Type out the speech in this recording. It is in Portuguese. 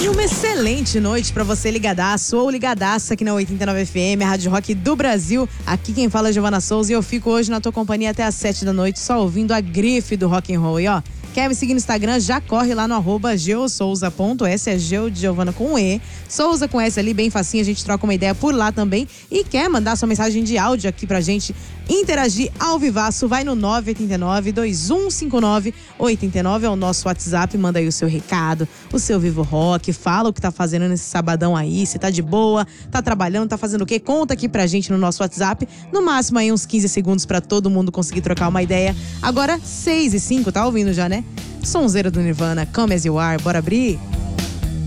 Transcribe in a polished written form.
E uma excelente noite pra você ligadaço ou ligadaça aqui na 89 FM, a Rádio Rock do Brasil. Aqui quem fala é Giovana Souza e eu fico hoje na tua companhia até às 7 da noite, só ouvindo a grife do rock and roll. E ó, quer me seguir no Instagram? Já corre lá no @geosouza.s, é Geo de Giovana com E, Souza com S ali, bem facinho, a gente troca uma ideia por lá também. E quer mandar sua mensagem de áudio aqui pra gente interagir ao vivaço, vai no 989-2159-89, é o nosso WhatsApp, manda aí o seu recado, o seu Vivo Rock, fala o que tá fazendo nesse sabadão aí, se tá de boa, tá trabalhando, tá fazendo o quê? Conta aqui pra gente no nosso WhatsApp, no máximo aí uns 15 segundos pra todo mundo conseguir trocar uma ideia. Agora 6:05, tá ouvindo já, né? Sonzeira do Nirvana, Come As You Are, bora abrir?